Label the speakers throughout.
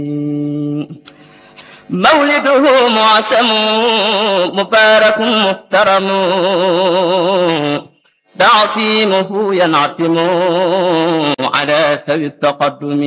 Speaker 1: مولده معسم مبارك محترم تعصيمه ينعتم على ذوي التقدم.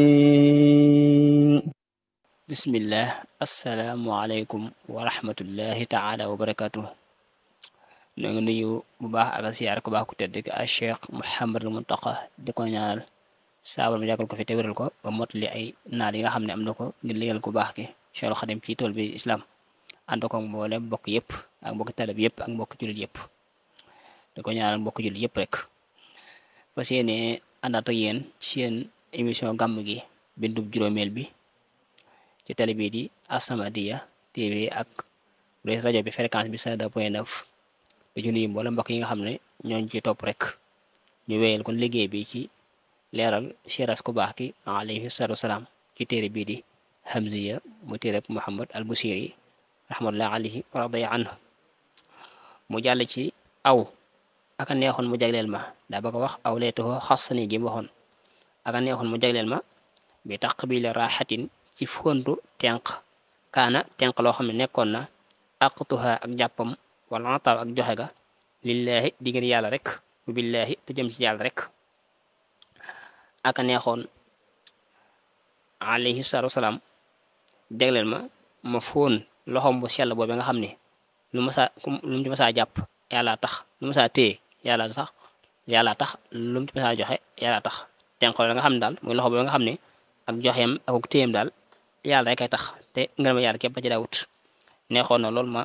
Speaker 2: bismillah asalaamualeykum wa rahmatullahi taala wa barakatuh. ñoo ngi nuyu bu baax ak siyaar ko baax ku tedd ki a Cheikh Mouhamadul Muntaqa di ko ñaanal saabal mu yàggal ko fi te wéral ko ba mottali ay naal yi nga xam ne am na ko ngir liggéeyal ku baax ki Cheikhul Xadim ci tool bi islam ànd ko mboolem mbokk yëpp ak mbokk talib yëpp ak mbokk jullit yëpp di ko ñaanal mbokk jullit yëpp rek fas yéene àndaat ak yéen ci seen émission gàmm gi bindub juróomeel bi ci télé bii di As-Samadiyya TV ak rajo bi fréquence bi 102.9 di nuyu mboolem mbokk yi nga xam ne ñooñu ci topp rek ñu wéyal kon liggéey bi ci leeral siras ku baax ki alayhi salaatu wasalaam ci téere bii di Hamziya mu téere Muhammad al Busiri rahmatullah alayhi wa radiya anhu mu jàll ci aw aka neexoon mu jagleel ma daa bëgg a wax aw leetoo xasani gi mu waxoon aka neexoon mu jagleel ma bi taqbili raaxatin ci fontu tenq kaana tenq loo xam ne nekkoon na aqtuha ak jàppam wala ataaw ak joxe ga lillaahi diggéen yàlla rek bu billaahi te jëm ci yàlla rek aka neexoon alayhi salaatu wasalaam jagleel ma fóon loxom bu sell boobu nga xam ne lu mu ci masaa jàpp yàlla tax lu mu saa téye yàlla tax lu mu ci masaa joxe yàlla tax tenq la nga xam ne daal muy loxo boobu nga xam ne ak joxeem ak téyem daal yàlla rek ay tax te ngërëm yàlla képp ba ci daawut neexoon na loolu ma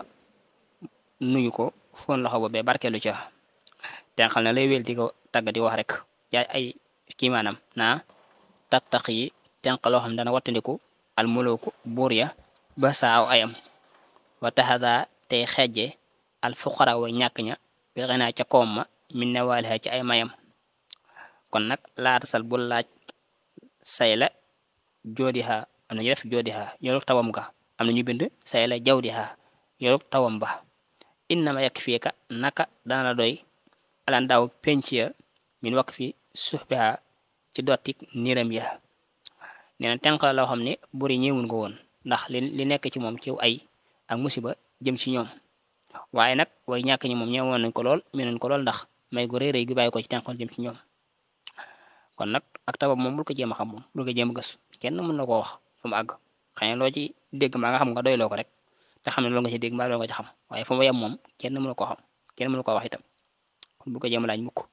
Speaker 2: nuyu ko foon loxo boobee barkeelu ca tenqal na lay wéel di ko tagg di wax rek jaay ay kii maanaam naa taq-taq yi tenq loo xam ne dana wattandiku almulooku buur ya ba saaw ayam wa taxada tey xejje al fuqara way ñàkk ña bi xenaa ca koom ma min ne waaliha ci ay mayam kon nag laatasal bul laaj say la joodiha am na ñu def joodiha yorug tawam ga am na ñu bind say la jawdiha yorug tawam ba innama yakk fii ka naka dana la doy alan daaw penc ya min wakk fi suxbiha ci dottik niram ya nee na tenq la loo xam ne bur yi ñëwun ko woon ndax li nekk ci moom ci ay ak musiba jëm ci ñoom waaye nag way ñàkk ñi moom ñëwoon nañ ko lool menoon ko lool ndax may gu rëy rëy gu bàyyi ko ci tenqal jëm ci ñoom kon nag ak tabab moom bul ko jéem a xam moom bul ko jéem a gëstu kenn mën na ko wax fu mu àgg xëy na loo ci dégg maa nga xam nga doyloo ko rek te xam ne loolu nga ci dégg mbaa loolu nga ci xam waaye fu mu yem moom kenn mënu ko xam kenn mënu ko wax itam kon bul ko jéem a laaj mukk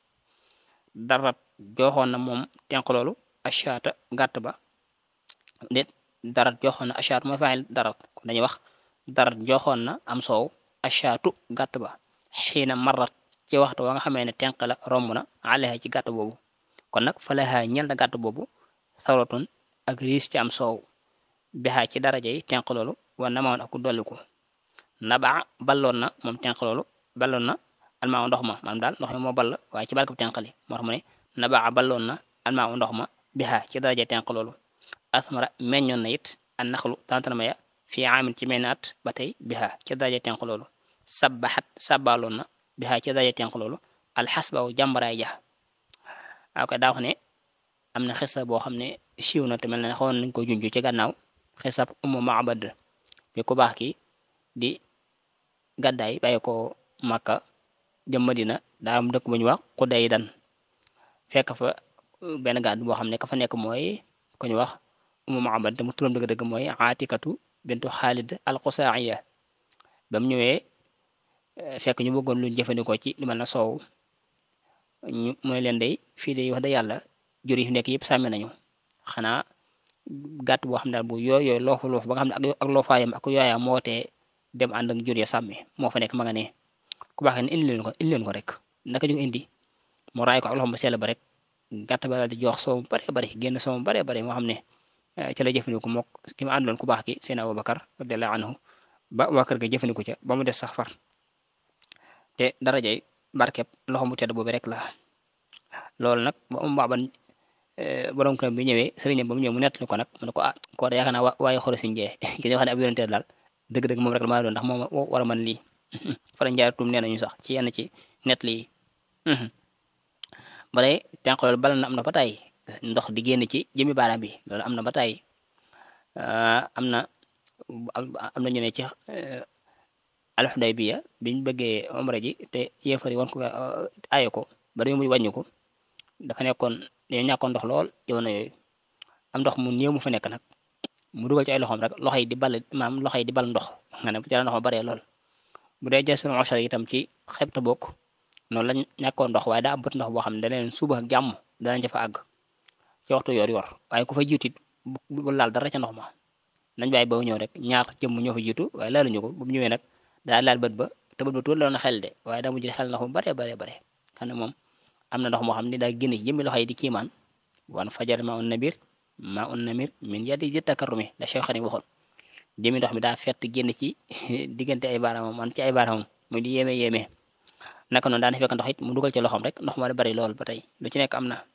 Speaker 2: darat joxoon na moom tenq loolu achaata gàtt ba déet darat joxoon na achaat mooy faayil darat kon dañuy wax darat joxoon na am soow achaatu gàtt ba xiina marat ci waxtu wa nga xamee ne tenq la romb na aleha ci gàtt boobu kon nag falaha ñel na gàtt boobu sawratun ak riis ci am soow bexaa ci daraja yi tenq loolu wa namawoon ak ku dolliku nabaa balloon na moom tenq loolu balloon na almaa ndox ma maanaam daal ndox mi moo ball waaye ci barkab tenq li moo tax mu ne nabaa balloon na almaa ndox ma bexaa ci daraja tenq loolu asmara meññoon na it an naxlu tantanama ya fii aamin ci menn at ba tey bexaa ci daraja tenq loolu sabbaxat sabbaloon na bexaa ci daraja tenq loolu alxasbaw jàmbaraay ja waaw kay daa wax ne am na xisa boo xam ne siiw na te mel na xawoon nañ ko junj ci gannaaw xisab Ummu Ma'bad bi ku baax ki di gàddaay bàyyi ko Makka jëm Madina daa am dëkk bu ñu wax Xudaydan fekk fa benn gàddu boo xam ne ka fa nekk mooy ku ñu wax Ummu Ma'bad te mu turam dëgg-dëgg mooy Aatikatu bintu Xaalid al-Qusaa'iya ba mu ñëwee fekk ñu bëggoon luñ jëfandikoo ci lu mel na soow ñu mooy leen day fii de wax da yàlla jur yi fi nekk yëpp sàmmi nañu xanaa gàtt boo xam ne daal bu yooyu loofu loofu ba nga xam ne ak loofaayam ak yooyaa moo tee dem ànd ak jur ya sàmmi moo fa nekk ma nga ne ku baax ne indi leen ko rek naka ñu indi mu raay ko ak loxo ba sell ba rek gàtt ba daal di jox soow bare bare génn soow bare bare moo xam ne ci la jëfandiku mook ki ma àndoon ku baax ki seen Abubakar radiyallahu anhu ba waa kër ga jëfandiku ca ba mu des sax far te darajay barkeb loxo mu tedd boobu rek la loolu nag ba mu baax ban borom kër bi ñëwee sëriñam ba mu ñëw mu nettali ko nag mu ne ko ah koo de yaakaar naa waaye xoro si njee ki nga xam ne ab yonente daal dëgg-dëgg moom rek la maa doon ndax moom war a mën lii fara njaaratum nee nañu sax ci yenn ci nettali yi ba tey tenq loolu bala na am na ba tey ndox di génn ci jëmi baaraam bi loolu am na ba tey am na am na ñu ne ci alxudaybiya biñ bëggee omra ji te yéefar yi woon ko aaye ko ba dañu muy wàññi ko dafa nekkoon dañoo ñàkkoon ndox lool jamono yooyu am ndox mu néew mu fa nekk nag mu dugal ci ay loxoom rek loxo yi di ball maam loxo yi di ball ndox nga ne bu ci la ndox ma baree lool bu dee jël seen ochar itam ci xebta bokk noonu lañ ñàkkoon ndox waaye daa am bët ndox boo xam ne da leen suba ak jàmm danañ ca fa àgg ci waxtu yor waaye ku fa jiitu it bu laal dara ca ndox ma nañ bàyyi ba ñëw rek ñaar jëmm ñoo fa jiitu waaye laaluñu ko bu mu ñëwee nag daa laal bët ba te bët ba tuuti la woon xel de waaye daa mujj xel ndox mu bare xam ne moom am na ndox moo xam ne daa génne ci jëmmi loxo yi di kiimaan wan fajar maa un namir min yadi ji takarrumi la Cheikh Xadim waxoon jëmmi ndox mi daa fett génn ci diggante ay baaraamam man ci ay baaraamam muy di yéeme naka noonu daan fekk ndox it mu dugal ci loxoom rek ndox ma da bari lool ba tey lu ci nekk am na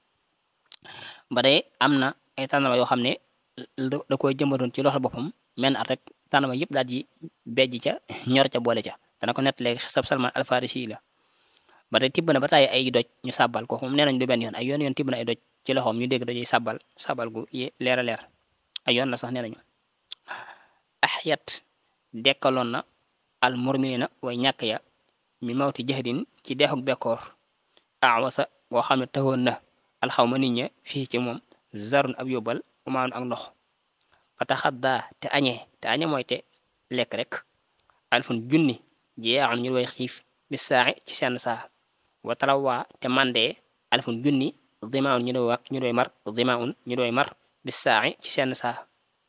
Speaker 2: ba tey am na ay tànnama yoo xam ne da koy jëmbatoon ci loxo boppam men at rek tànnama yëpp daal di bejj ca ñor ca boole ca dana ko nett léegi sab Salman Alfarisi la ba tey tibb na ba tàyyi ay doj ñu sàbbal ko moom nee nañ du benn yoon ay yoon tibb na ay doj ci loxoom ñu dégg dojey sàbbal gu leer a leer ay yoon la sax nee nañu axyat dekkaloon na al murmilina way ñàkk ya mi mawti jahdin ci deexuk bekkoor awasa boo xam ne taxoon na alxawma nit ña fii ci moom zarun ab yóbbal umaanu ak ndox fa taxaddaa te añe mooy te lekk rek alfun junni jeexoon ñu doy xiif bis saaxi ci seen saa wa talawaa te mandee alfun junni dimaun ñu doy mar bis saaxi ci seen saa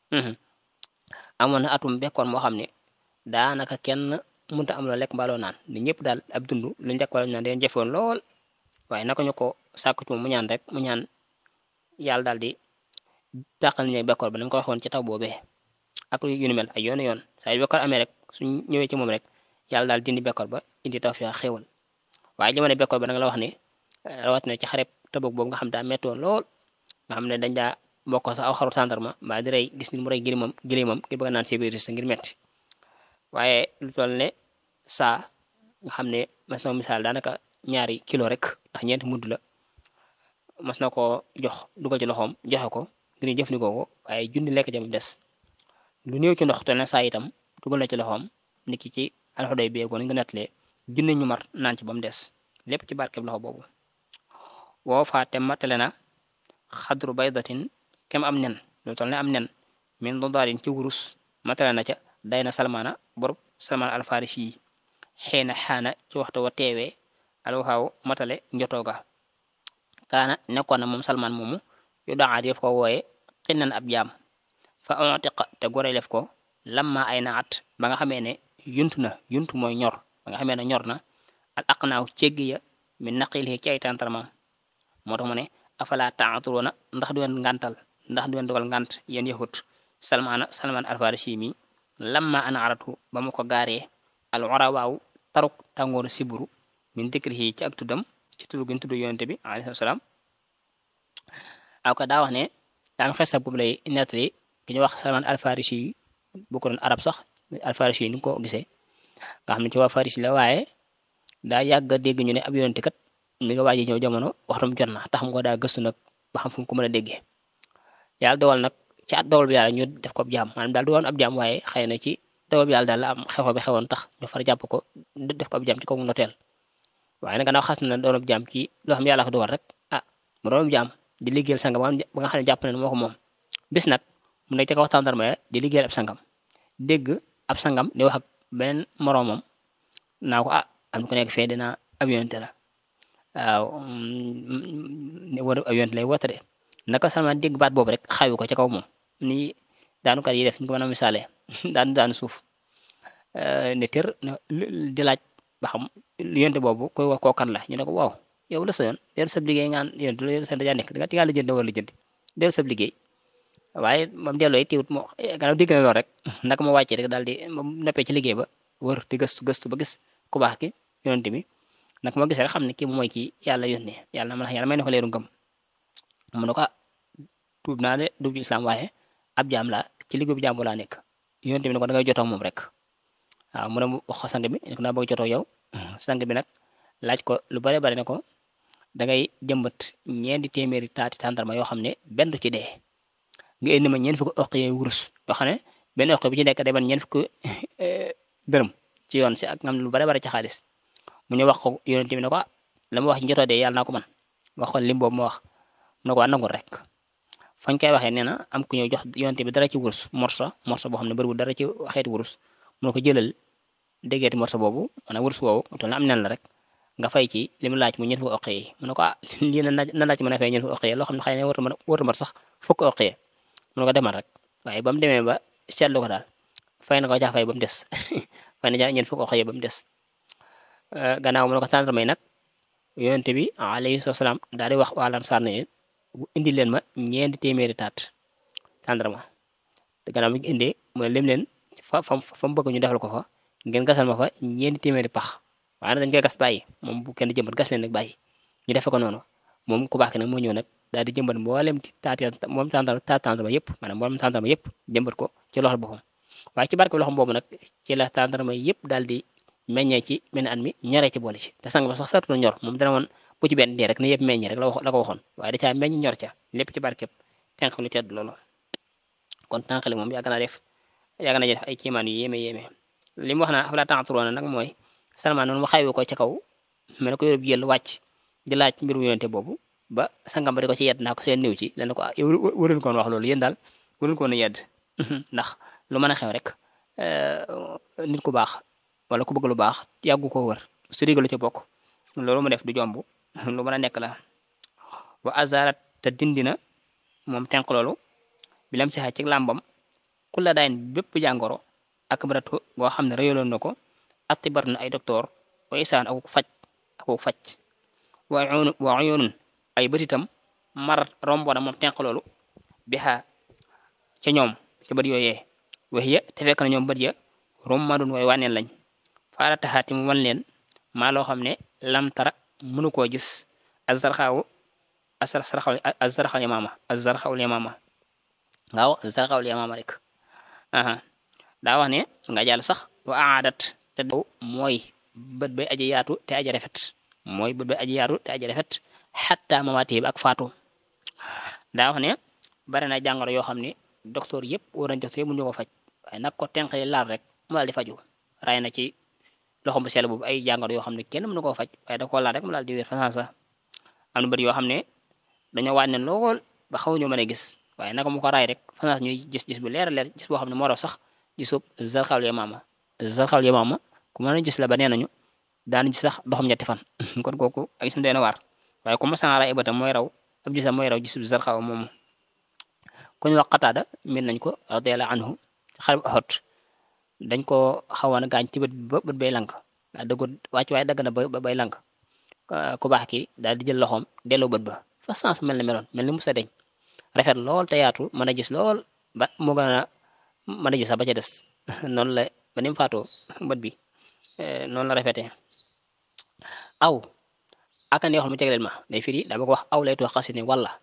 Speaker 2: amoon na atum bekkoon moo xam ne daanaka kenn mënta am loo lekk mbaaloo naan ni ñëpp daal ab dund lu njëkk wala ñu naan deen jëfoon lool waaye naka ñu ko sàkku ci moom mu ñaan rek mu ñaan yàlla daal di tàqal ni ñuy bekkoor ba nañ ko waxoon ci taw boobee ak yu ni mel ay yoon saa yu bekkoor amee rek suñ ñëwee ci moom rek yàlla daal dindi bekkoor ba indi tawfiix xéewal waaye li ma ne bekkoor ba nag la wax ne rawatina ci xareb Tabuk boobu nga xam daa méttoon lool nga xam ne dañ daa bokk sax aw xaru tàndarma mbaa di rey gis nit mu rey gilimam ngir bëgg naan sébéri sa ngir metti waaye lu toll ne saa nga xam ne mas na misaal daanaka ñaari kilo rek ndax ñeenti mudd la mas na ko jox dugal ci loxoom joxe ko ngir jëfandikoo ko waaye junni lekk ja mu des lu néew ci ndox toll ne saa itam dugal na ci loxoom niki ci alxuday beegoo nañ ko nettalee junni ñu mar naan ci ba mu des lépp ci barkeb loxo boobu woo faate matale na xadru baydatin kem am nen lu toll ne am nen min dodaarin ci wurus matale na ca day na salmaana borob salmaan alfarisi yi xeena xaana ci waxtu wa teewee alwaxaaw matale njotooga kaana nekkoon na moom salmaan moomu yu daxaat yëf ko wooye xinnan ab jaam fa ontiqa te gorelef ko lamma ay naat ba nga xamee ne yuntu mooy ñor ba nga xamee ne ñor na al aqnaaw céggi ya mi naqili ci ay tàntarmaam moo tax mu ne afala taaturoona ndax du leen dogal ngant yéen yahut salmaan alfarisi mi lamma ana aratu ba mu ko gaaree al warawaaw taruk tàngooru siburu min dikrihi ci ak tuddam ci tudd gi ñu tudd yonente bi alayhi salaam aw ka daa wax ne daa am xes boobu lay nettali ki ñu wax salman alfarisi yi bu ko doon arab sax alfarisi yi ni ko gisee nga xam ne ci waa farisi la waaye daa yàgg a dégg ñu ne ab yonente kat mi nga waaji ñëw jamono waxtam jot na tax mu ko daa gëstu nag ba xam fu mu ko mën a déggee yàlla dogal nag ci at dogal bi yàlla ñu def ko ab jaam maanaam daal du woon ab jaam waaye xëy na ci dogal bi yàlla daal la am xew bi xewoon tax ñu far jàpp ko def ko ab jaam ci kaw noteel waaye nag gannaaw xas na doon ab jaam ci loo xam yàlla ko dogal rek mu doon ab jaam di liggéeyal sangam ba nga xam ne jàpp na ne moo ko moom bis nag mu nekk ci kaw tàndarma ya di liggéeyal ab sangam dégg ab sangam di wax ak beneen moroomam naa ko am ko nekk fee dina ab yonente la waaw war ab yonente lay woote de naka Salman dégg baat boobu rek xawi ko ci kaw moom ni daanukat yi def ñu ko mën a misaale daanu suuf ne tër di laaj ba xam yonte boobu koy wax kookan la ñu ne ko waaw yow la sa yoon dellu sab liggéey ngaan yonte lu sa dajaa nekk di nga la jënd da war la jënd dellu sab liggéey waaye moom delloo yi tiwut moo gannaaw dégg na lool rek naka ma wàccee rek daal di moom noppee ci liggéey ba wër di gëstu ba gis ku baax ki yonte bi naka moo gisee rek xam ne kii mooy kii yàlla yónnee yàlla may na ko leeru ngëm mu ne ko tuub naa de dugg ci islam waaye ab jaam laa ci liggéey bu jàmbur laa nekk yonte bi ne ko da ngay jotoo moom rek waaw mu ne wax ko sang bi ne ko naa bëgg jotoo yow sang bi nag laaj ko lu bare bare ne ko da ngay jëmbat ñeenti téeméeri taati tàndarma yoo xam ne benn du ci dee nga indi ma ñeent fukki oqiyee wurus yoo xam ne benn oqi bu ci nekk day ban ñeent fukki dërëm ci yoon si ak ngam lu bare bare ci xaalis mu ñu wax ko yonent bi ne ko la ma wax njotoo de yàlla naa ko man wax ko lim boobu ma wax mu ne ko waa nangul rek fañ koy waxee nee na am ku ñëw jox yonent bi dara ci wurus morso boo xam ne bëriwul dara ci xeeti wurus mu ne ko jëlal déggeeti morso boobu maanaam wurus woowu toll na am nen la rek nga fay ci li mu laaj mu ñeent fukki oqiyee mu ne ko lii na laaj mën a fay ñeent fukki oqiyee loo xam ne xëy na wóotu mat sax fukki oqiyee mu ne ko demal rek waaye ba mu demee ba seetlu ko daal fay na ko caa fay ba mu des fay na caa ñeent fukki oqiyee ba mu des gannaaw mu ne ko tàndarma yi nag yonent bi alayhi salaam daal di wax waa Ansaar ne indi leen ma ñeenti téeméeri taat tàndarma gannaaw bi indee mu ne lim leen fa mu bëgg ñu defal ko fa ngeen gasal ma fa ñeenti téeméeri pax waaye nag dañ koy gas bàyyi moom bu kenn jëmbat gas leen nag bàyyi ñu defe ko noonu moom ku baax ki nag moo ñëw nag daal di jëmbat mboolem moom tàndarma yëpp maanaam mboolem tàndarma yëpp jëmbat ko ci loxol boppam waaye ci barke loxom boobu nag ci la tàndarma yëpp daal di meññee ci benn at mi ñoree ci boole ci te sang ba sax sartu ñor moom dana woon bu ci benn dee rek ne yëpp meññi rek la ko waxoon waaye da caa meññ ñor ca lépp ci barkeb tenq lu tedd loolu kon tànqali moom yàgg na def ay kiimaan yu yéeme li mu wax naa afalaa ta'qiluuna nag mooy Salmaan noonu mu xaywu ko ca kaw mel ne ko yórub jël wàcc di laaj mbirum yonente boobu ba sangam ba di ko ci yedd naa ko seen néew ci dana ko wërul koon wax loolu yéen daal wërul koon a yedd ndax lu mën a xew rek nit ku baax wala ku bëgg lu baax yàggu ko wër su digalu ci bokk loolu mu def du jomb lu mën a nekk la wa azarat te dindina moom tenq loolu bilam si xaj ci làmbam ku la daayin bépp jàngoro ak baratu goo xam ne rëyaloon na ko atibar na ay docteur wa isaan akuk faj wa uyunun ay bëtitam marat rombo na moom tenq loolu biha ca ñoom ca bët yooyee waxiya te fekk na ñoom bët ya rummadun way wànneen lañ faara taxaati mu wan leen maa loo xam ne lam tara mënu koo gis azarxawul yamaama waaw azarxawul yamaama rek daa wax ne nga jàll sax wa aadat te daw mooy bët bay aji yaatu te aji rafet xatta mamaati ak faatu daa wax ne bari na jàngoro yoo xam ne docteur yëpp war nañ docteur mu ñu ko faj waaye nag ko tenqali laal rek mu daal di faju ray na ci loxo bu sell boobu ay jàngoro yoo xam ne kenn mënu koo faj waaye da koo laal rek mu daal di wér fa sa am na bët yoo xam ne dañoo wàññi lool ba xaw ñu mën a gis waaye naka mu ko raay rek fa ñuy gis bu leer a leer gis boo xam ne moo raw sax gisub zarxawul yamaama ku mën a gis la ba nee nañu daan gis sax doxam ñetti fan kon kooku ay gisam doona waar waaye ku mas a raay bëtam mooy raw ab gisam mooy raw gisub zarxaw moomu ku ñu wax Qataada mir nañ ko radiyallahu anhu xare bu Uhud dañ ko xawoon a gaañ ci bët bay lank daa dëggoon wàcc waaye dagg na ba bay lank ku baax ki daal di jël loxoom delloo bët ba fa sens mel ni musa deñ rafet lool te yaatu mën a gis lool ba moo gën a mën a gis sax ba ca des noonu la ba ni mu faatoo bët bi noonu la rafetee aw aka neexoon mu jagleel ma day firi daa bëgg wax aw lay tuwax xasi ni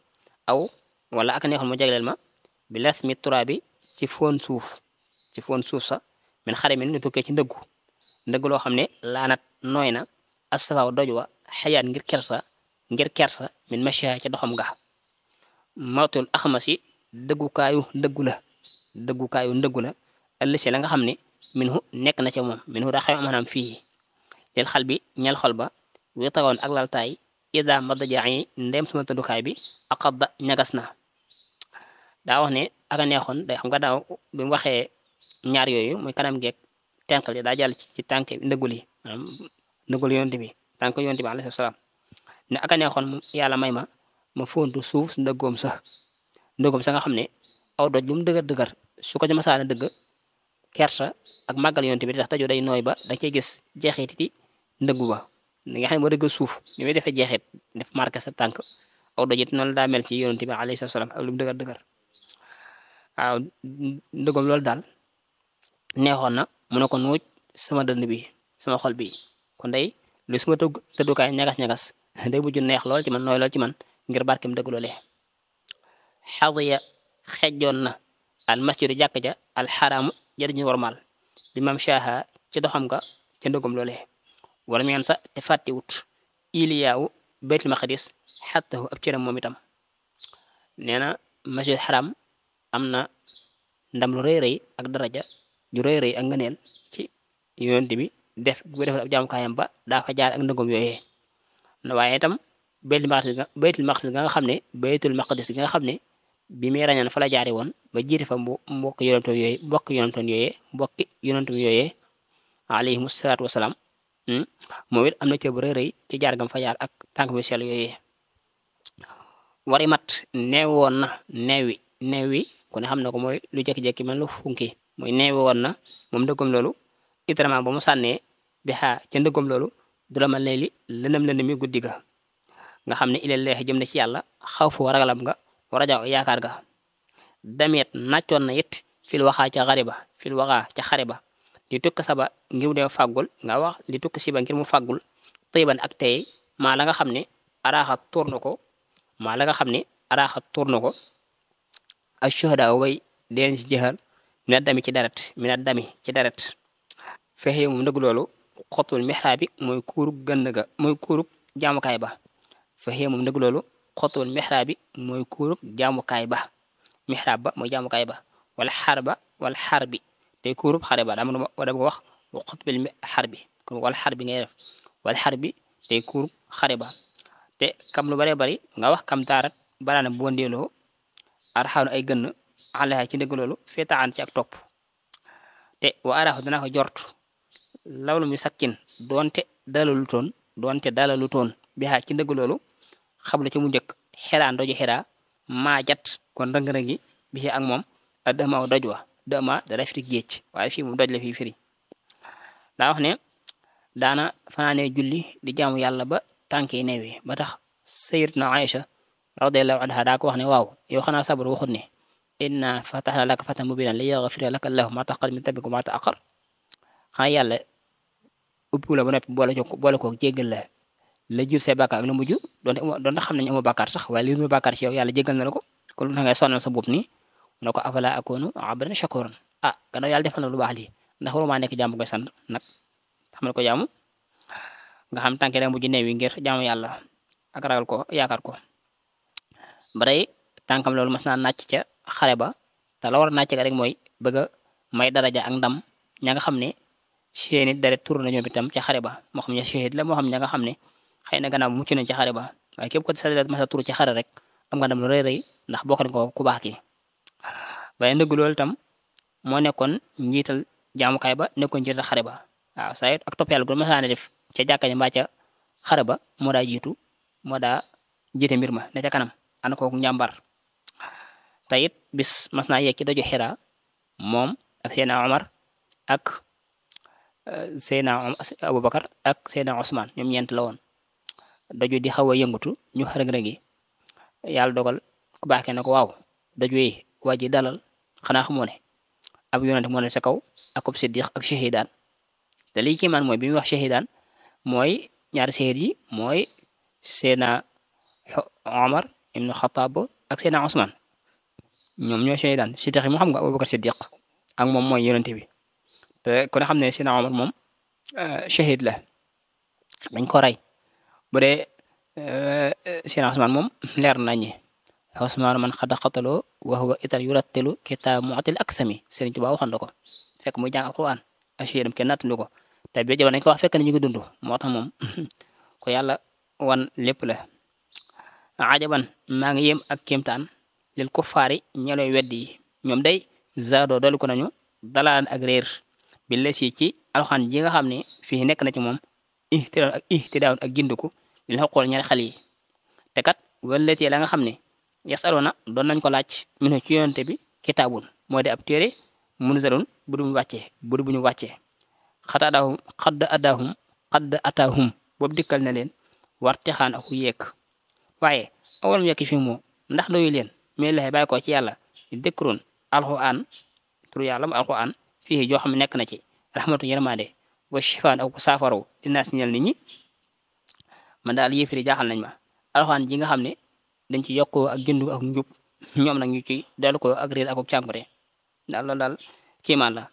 Speaker 2: wala aka neexoon mu jagleel ma bi las mi turaabi ci foon suuf sa min xare min ñu tukkee ci ndëggu loo xam ne laanat nooy na astafaaw doj wa xayaat ngir kersa min macha ca doxam nga mawtul axmasi dëggukaayu ndëggu la ëllësi la nga xam ne minhu nekk na ca moom minhu daa xew maanaam fii leel xal bi ñel xol ba wi tawoon ak laltaay ida madajaa yi ndem sama tëddukaay bi aqadda ñagas na daa wax ne aka neexoon day xam nga daaw bi mu waxee ñaar yooyu muy kanam geeg tenq li daa jàll ci tànk ndëggul yi maanaam ndëggul yonte bi tànk yonte bi alayhi salaam ne aka neexoon yàlla may ma fontu suuf si ndëggoom sa nga xam ne aw doj lu mu dëgër su ko ci masaana dëgg kersa ak màggal yonte bi tax taju day nooy ba da cey gis jeexiti ndëggu ba li nga xam ne moo dëgg suuf ni muy defee jeexit def marqué sa tànk aw doj it noonu daa mel ci yonte bi alayhi salaam ak lu mu dëgër waaw ndëggoom loolu daal neexoon na mu ne ko nuuj sama dënd bi sama xol bi kon day lu suma tëddukaay ñagas-ñagas day mujj neex lool ci man nooy lool ci man ngir barkem dëgg loolee xadiya xejjoon na al masjidu jàkk ja al xaraamu jëriñu warmal bi mam shaha ci doxam nga ca ndëggum loolee wala mu sa te fàttiwut iliyaawu baytul maqdis xattahu ab cëram moom itam nee na masjid xaram am na ndam lu rëy rëy ak daraja ju rëy rëy ak ngëneel ci yonent bi def bu defal ab jaamukaayam ba daa fa jaar ak ndëggoom yooyee waaye itam baytul maqdis ga nga xam ne baytul maqdis gi nga xam ne bi muy rañaan fa la jaari woon ba jiite fa mbokki yonentam yooyee alayhimu salaatu wasalaam moom it am na cër bu rëy rëy ci jaar gam fa jaar ak tànk bu sell yooyee wari mat neew woon na neew wi ku ne xam na ko mooy lu jekki-jekki mel lu funki mooy neewi woon na moom ndëggam loolu itrament ba mu sànnee bi xaa ca ndëggam loolu du la mal ne li lëndëm mi guddi ga nga xam ne ilal leex jëm na ci yàlla xaw fu ragalam nga raja yaakaar ga damet nàccoon na it fil waxaa ca xare ba li tukk saba ngir mu dem fàggul nga wax li tukk siba ngir mu fàggul tëyban ak tey maa la nga xam ne araaxa tuur na ko ak shuhada way deen si jëxal minat dami ci deret fexe moom ndëgg loolu xotul mixraab bi mooy kuurug gënn ga mooy kuurug jaamukaay ba fexe moom ndëgg loolu xotul mixraab bi mooy kuurug jaamukaay ba mixraab ba mooy jaamukaay ba wala xar bi tey kuurub xare ba dama ko wax wa xotbil xar bi kon wala xar bi ngay def wala xar bi tey kuurub xare ba te kam lu baree bari nga wax kam taarat baraana bu wandeeloo arxaanu ay gënn alaha ci ndëgg loolu feetaan ci ak topp te wa araaxu dana ko jort lawlu mi sakkin doonte dalalu toon bi xaa ci ndëgg loolu xabla ci mu njëkk xeraan doju xeraa maa jat kon rëng-rëng gi bi ak moom a dëmaaw doj wa dëma dara firi géej waaye fii moom doj la fii firi daa wax ne daana fanaanee julli di jaamu yàlla ba tànkee neewi ba tax sayyidatuna Aïcha radiyallahu anha daa ko wax ne waaw yow xanaa sabar waxut ne inna fatahna laka fatan mubinan li yaghfira laka allahu ma taqaddama min dhanbika wa ma ta'akhkhar xanaa yàlla ubbi la ba noppi boole ko jéggal la jur say bàkkaar ak la mujj doonte xam nañu amoo bàkkaar sax waaye li mu bàkkaar ci yow yàlla jéggal na la ko kon na ngay sonal sa bopp nii mu ne ko afala akunu abdan shakuran gannaaw yàlla defal na lu baax lii ndax waruma nekk jaamu koy sant nag xamal ko jaamu nga xam tànke da mujj neewi ngir jaamu yàlla ak ragal ko yaakaar ko baray tànkam loolu mas naa nàcc ca xare ba te la war a nàcc ga rek mooy bëgg a may daraja ak ndam ña nga xam ne seeni deret tur na ñoom itam ca xare ba moo xam ne shahid la moo xam ña nga xam ne xëy na gannaaw bu mucc nañ ca xare ba waaye képp ko sa deret mas a tur ci xare rek am nga ndam lu rëy rëy ndax bokk nañ ko ku baax ki waaye ndëgg loolu itam moo nekkoon njiital jaamukaay ba nekkoon njiital xare ba waaw saa it ak topp yàlla gu masaane def ca jàkka ja mbaa ca xare ba moo daa jiitu moo daa jiite mbir ma ne ca kanam ànd kooku njàmbar te it bis mas naa yegg ci doju Xira moom ak Seydina Omar ak Seydina Abubakar ak Seydina Ousmane ñoom ñeent la woon doju di xaw a yëngatu ñu xërëg-rëgi yàlla dogal ku baaxee ne ko waaw doju yi waa ji dalal xanaa xamoo ne ab yonente moo ne sa kaw ak ab siddiq ak shahidaan te lii kii man mooy bi muy wax shahidaan mooy ñaari shahid yi mooy Seydina Omar ibnu Xataab ak Seydina Ousmane ñoom ñooy shahidaan siddiq yi moo xam nga Abubakar siddiq ak moom mooy yonente bi te kon xam ne Seydina Omar moom shahid la dañ ko rey bu dee Seydina Ousmane moom leer nañi Ousmane man xada xataloo wa huwa itar yurattilu kitaab mu'til aksami Sëriñ Tuubaa waxoon na ko fekk muy jàng alquran ashiyadam kenn nattandi ko te bi jamono nañ ko wax fekk na ñu ngi dund moo tax moom ko yàlla wan lépp la ajaban maa ngi yéem ak kéemtaan lil kuffaari ñelooy weddi yi ñoom day zaadoo dolli ko nañu dalaan ak réer bi les yi ci alxaan ji nga xam ne fii nekk na ci moom ihtidaawun ak gindiku li la xool ñaari xale yi te kat walletee la nga xam ne yasaluna doon nañ ko laaj minu ci yonente bi kitaabun moo di ab téere munzalun bu ñu wàccee xadd ataahum boobu dikkal na leen war texaan aku yeek waaye awalam yekki fi moo ndax doyu leen mais laxe bàyyi ko ci yàlla dëkkuroon alxuraan tur yàlla mu alxuraan fii joo xam ne nekk na ci rahmatu yermande wa shifaan ak saafaraw dinaas ñel nit ñi man daal yéefiri jaaxal nañ ma alxuraan ji nga xam ne dañ ci yokkoo ak jëndu ak njub ñoom nag ñu ci dellu ko ak réer ak cànkute daal loolu daal kiimaan la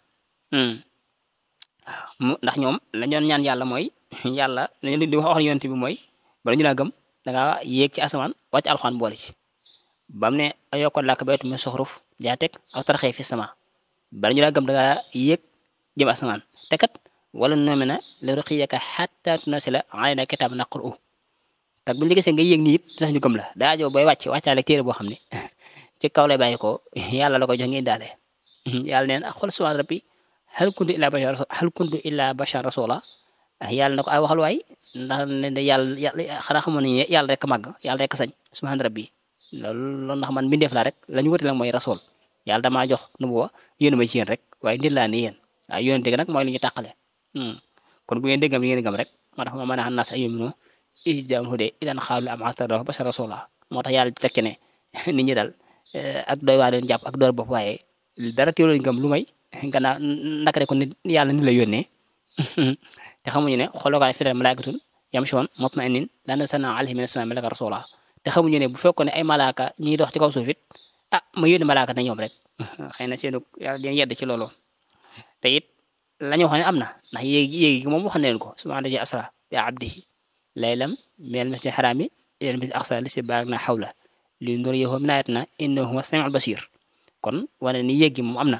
Speaker 2: ndax ñoom la ñoon ñaan yàlla mooy yàlla lañu di wax yonent bi mooy bala ñu laa gëm dangaa yéeg ci asamaan wàcc alxuraan boole ci bam ne ayokkoon làkk baytu min suxruf jaa teg aw tarxee fi sama bala ñu laa gëm da ngaa yéeg jëm asamaan te kat wala noome na la ruqiyaka xatta tunasila alayna kitaab naqru te bu ñu gisee nga yéeg nii it sax ñu gëm la daa joo booy wàcc wàccaale téere boo xam ne ci kaw lay bàyyi ko yàlla la ko jox ngeen daale yàlla neen ak xool subhaan rabbi hal kuntu illa bashar rasula yàlla na ko ay waxal waay ndax ne yàlla xanaa xamoon ne yàlla rek màgg yàlla rek sañ subhaan rabbi loolu ndax man mbindeef laa rek la ñu wute nag mooy rasul yàlla damaa jox nubuwa yónni ma ci yéen rek waaye nit laa ni yéen waaw yónente gi nag mooy li ñu tàqale kon bu ngeen déggam li ngeen gëm rek moo tax ma mën a xam nas ay yomino isjam hude idan xaalu am atara basa rasula moo tax yàlla teg ci ne nit ñi dal ak doy waa leen jàpp ak door bopp waaye dara teeloo gëm lu may gannaaw naka rek ko nit yàlla ni la yónnee te xamuñu ne xoolookaay fidal malaikatun yamshun mutma'innin la nazzalna alayhim minas samaa'i malakan rasula te xamuñu ne bu fekkoon ne ay malaaka ñiy dox ci kaw suuf it ma yónni malaaka na ñoom rek xëy na seenu yàlla dina yedd ci loolu te it la ñu waxoon ne am na ndax yéegi gi moom wax na leen ko subhaana allazi asra bi abdihi laylan minal masjidil haraami ilal masjidil aqsa allazi baaraknaa hawlahu linuriyahu min aayatinaa innahu huwas samiul basiir kon wane ni yéegi moom am na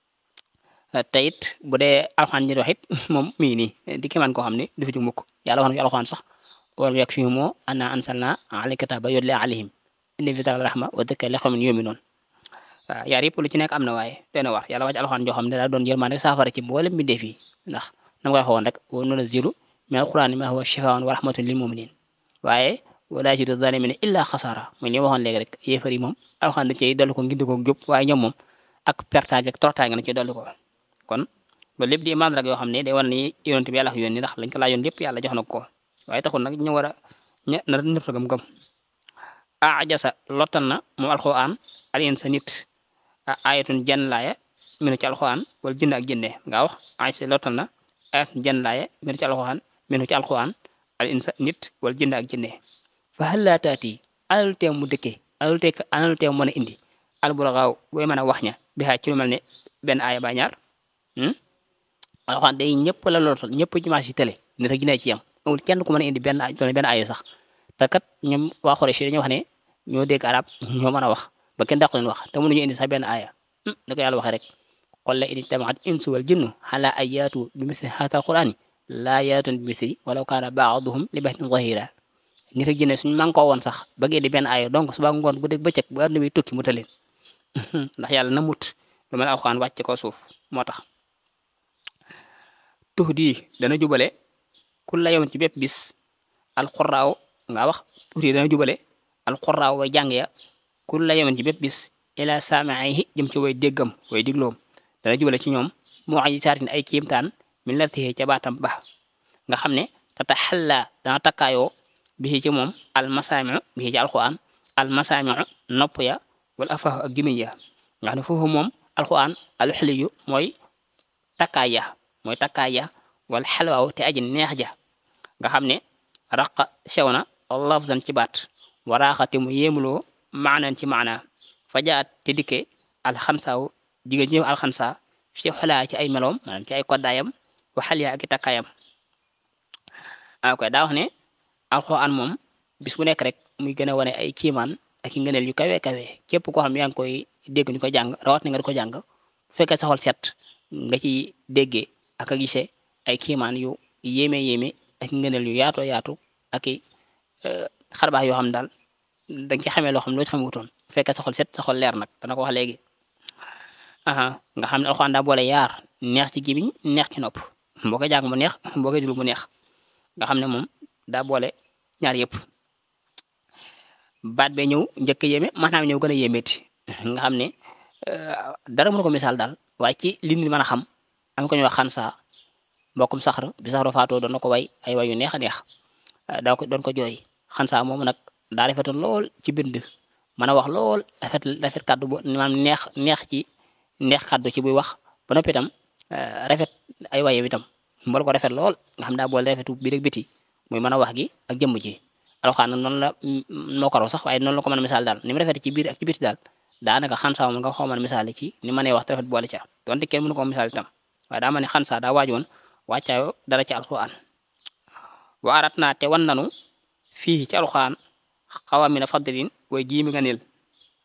Speaker 2: te it bu dee alxaan ñi wax it moom mi ngi nii di kéemaan koo xam ne du fi ju mukk yàlla wax na ci alxaan sax wa yakfihim annaa anzalnaa alayka kitaaba yutlaa alayhim inna fi zaalika rahma wa dhikraa li qawmin yu'minuun waaw yaar yëpp lu ci nekk am na waaye dana war yàlla wàcc alxaan joo xam ne daa doon yërmande saafara ci mboolem mbindeef yi ndax na nga koy waxoon rek wa nunazzilu mina al-qur'aani maa huwa shifaa'un wa rahmatun lil mu'miniin waaye wa laa yaziidu zaalimiina illaa xasaara mooy li waxoon léegi rek yéefar yi moom alxaan da cey dolli ko ngindi ko jub waaye ñoom moom ak pertaange ak torotaange na ci dolli ko kon ba lépp di mandarga yoo xam ne day wan ni yonent bi yàlla ko yónni ndax lañ ko laajoon lépp yàlla jox na ko waaye taxul nag ñu war a na nëpp gëm-gëm ajasa lottal na moom alxuraan al insa nit ayatun jenn laaya minu ci alxuraan wala jënd ak jënde nga wax ajasa lottal na ayatun jenn laaya minu ci alxuraan al insa nit wala jënd ak jënde fa hal laa taati analu teew mu dëkkee analu teew mën a indi albulagaaw booy mën a wax ña bi xaaj ci lu mel ne benn aaya ba ñaar alxuraan day ñëpp la lottal ñëpp ci maas yi tële nit ak jinne ci yam amul kenn ku mën a indi benn aaya sax te kat ñoom waa Xuraysh dañuy wax ne ñoo dégg arab ñoo mën a wax ba kenn dàqu leen wax te mënuñu indi sax benn aaya da ko yàlla waxee rek qul la in ijtamaat insu wal jinnu ala an yaatu bi misli haadal qur'aani laa yaatun bi misli walaw kaana ba'duhum li ba'din zahiira nit ak jinne suñu mànkoo woon sax bëgg indi benn aaya donc suba ngoon bu dégg bëccëg bu àdduna bi tukki mu taleen ndax yàlla na mut lu mel alxuraan wàcc ko suuf moo tax tuhdi dana jubale kulla yawmin ci bépp bis alxuraaw nga wax tuuti dana jubale alxuraaw way jàng ya kulla yawmin ci bépp bis ila saamihi jëm ci way déggam way digloom dana jubale ci ñoom moo aji saatin ay kiimtaan min latihi ca baatam ba nga xam ne tata xalla dana takkaayoo bi ci moom almasaamiu bi ci alxuraan almasaamiu nopp ya wala afaahu ak gimiñ ya nga xam ne foofu moom alxuraan alxiliyu mooy takkaay ya wala xalwaaw te aji neex ja nga xam ne raqa sew na lafdan ci baat waraaxate mu yéemuloo maanan ci maana fajaat te dikke alxansaaw jigéen ñëw alxansa fi xolaa ci ay meloom maanaam ci ay koddaayam waxal yaa ak i takkaayam daa wax ne alxuraan moom bis bu nekk rek muy gën a wane ay kiimaan ak i ngëneel yu kawe képp koo xam yaa ngi koy dégg ñu ko jàng rawat na nga di ko jàng bu fekkee sa xol set nga ci déggee ak a gisee ay kiimaan yu yéeme ak ngëneel yu yaatu ak i xarbaax yoo xam daal danga ci xamee loo xam loo ci xamee wutoon bu fekkee sa xol set sa xol leer nag dana ko wax léegi nga xam ne alxuraan daa boole yaar neex ci gémmiñ neex ci nopp boo koy jàng mu neex boo koy déglu mu neex nga xam ne moom daa boole ñaar yëpp baat bee ñëw njëkk a yéeme maanaam ñëw gën a yéemeeti nga xam ne dara mënu ko misaal daal waaye ci li nit mën a xam am ko ñuy wax xansa mbokkum saxar bi saxaru faatoo doon na ko way ay way yu neex a neex doon ko jooy xansa moomu nag daa rafetoon lool ci bind mën a wax lool rafet kàddu bu maanaam neex kàddu ci buy wax ba noppi itam rafet ay waye itam mbool ko rafet lool nga xam daa boole rafetu biir ak biti muy mën a wax gi ak jëmm ji alxuraan noonu la moo ko raw sax waaye noonu la ko mën a misaal daal ni mu rafet ci biir ak ci biti daal daanaka xansa moom nga xaw mën a misaal ci ni mënee wax te rafet boole ca donte kenn mënu ko misaal itam waaye daa ma ne xansa daa waaj woon wàccaayo dara ci alxuraan wa arat naa te wan nanu fii ci alxuraan xawa mina fadlin way jiimi nga neel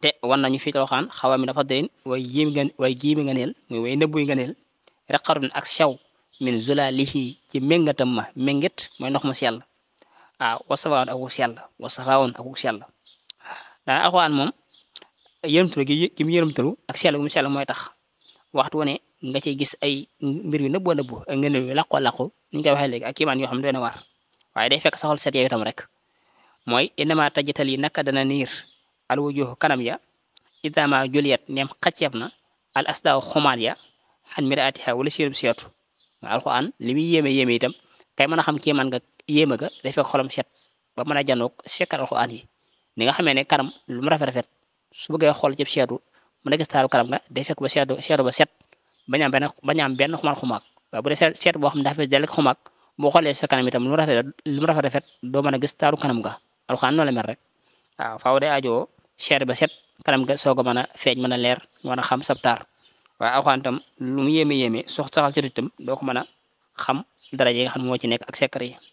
Speaker 2: te wan nañu fii ci alxuraan xawa mi dafa dërin way jiimi nga neel muy way nëbbuy nga neel raqarun ak sew min zulalihi ci méngatam ma méngat mooy ndox mu sell waaw wasafaawoon ak wu sell wasafaawoon ak wu sell daa alxuraan moom yërëmtalu gi mu yërëmtalu ak sell gu mu sell mooy tax waxtu wu ne nga ciy gis ay mbir yu nëbboo nëbbu ak ngëneel yu làqoo ni ñu koy waxee léegi ak kiimaan yoo xam ne doy na waar waaye day fekk saxol set yow itam rek mooy innama tajtal yi naka dana niir al wujuhu kanam ya idama juliyat neem xacceeb na al asdaaw xumaat ya xan miraatiha wala sirub seetu alxuraan li muy yéeme itam kay mën a xam kiimaan nga yéeme ga day fekk xolam set ba mën a janoog sekkal alxuraan yi ni nga xamee ne kanam lu mu rafet su bëggee xool ci seetu mën a gis taaru kanam nga day fekk ba seetu ba set bañ am benn xumaag waaye bu dee seet boo xam ne dafa fees dell ak xumaag boo xoolee sa kanam itam lu mu rafet doo mën a gis taaru kanam nga alxuraan noonu la mel rek waaw faaw day ajoo seet ba set kanam nga soog a mën a feeñ mën a leer mën a xam sab taar waaye alxuraan itam lu mu yéeme saxal ci itam doo ko mën a xam daraja yi nga xam ne moo ci nekk ak secret yi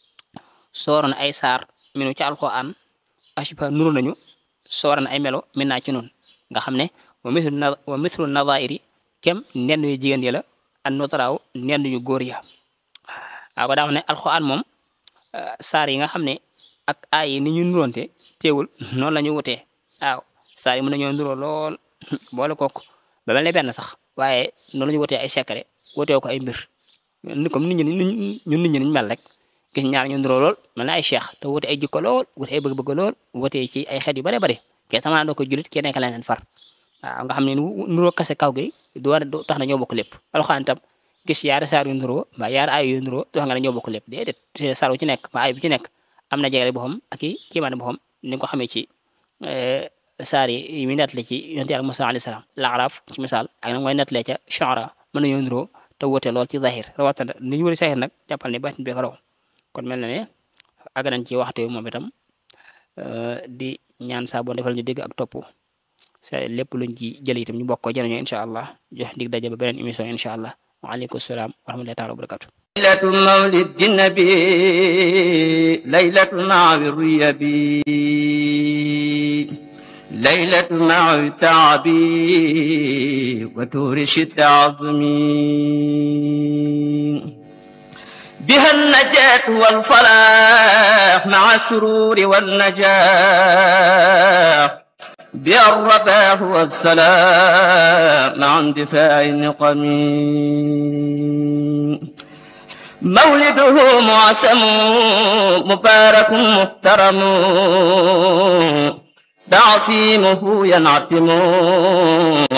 Speaker 2: sooroon ay saar minu ci alxuraan ashiba nuru nañu sooroon ay melo min naa ci noonu nga xam ne wa mislu nadairi kem nenn yu jigéen yi la an notaraaw nenn yu góor ya waaw ko daa wax ne alxuraan moom saar yi nga xam ne ak aay yi ni ñu nuroonte teewul noonu la ñu wutee waaw saar yi mën nañoo nuroo lool boole kook ba mel ne benn sax waaye noonu la ñu wutee ay secret wutee ko ay mbir comme nit ñi niñ mel rek gis ñaar ñu nuroo lool mel ne ay cheikh te wute ay jikko lool wute ay bëgg-bëgg lool wutee ci ay xeet yu bare bare ke sama doo ko julit ke nekk leneen far waaw nga xam ne nuroo kase kaw gi du tax na ñoo bokk lépp alxuraan itam gis yaari saar yu nuroo mbaa yaari ay yu nuroo tax nga ne ñoo bokk lépp déedéet saar wu ci nekk mbaa ay bu ci nekk am na jegele boppam ak i kiimaane boppam ni nga ko xamee ci saar yi muy nettali ci yonent Yàlla Musaa alayhi salaam Laaraaf ci misaal ak nag mooy nettalee ca Shu'araa mën nañoo nuroo te wute lool ci zahir rawatina ni ñu wëri zahir nag jàppal ne baatin bi ko raw kon mel na ne àgg nañ ci waxtu moom itam di ñaan saa boo defal ñu dégg ak topp sa lépp luñ ci jël itam ñu bokk ko jëriñoo incha allah jox dig daje ba beneen émission incha allah waaleykum salaam wa rahmatullahi taala wa barakatu
Speaker 1: ليلة مولد النبي ليلة مع الريبي ليلة مع التعبي وتورش التعظمي بها النجاة والفلاح مع السرور والنجاح بها الرباح والسلام مع اندفاع النقم مولده معسم مبارك محترم تعصيمه ينعتم